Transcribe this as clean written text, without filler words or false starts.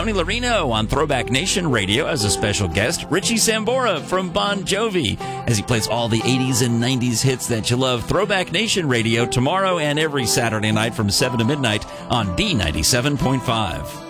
Tony Larino on Throwback Nation Radio as a special guest. Richie Sambora from Bon Jovi as he plays all the 80s and 90s hits that you love. Throwback Nation Radio tomorrow and every Saturday night from 7 to midnight on B97.5.